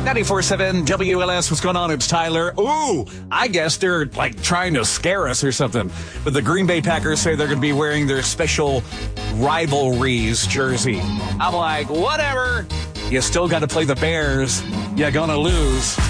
94.7 WLS, what's going on? It's Tyler. Ooh, I guess they're like trying to scare us or something. But the Green Bay Packers say they're going to be wearing their special rivalries jersey. I'm like, whatever. You still got to play the Bears. You're going to lose.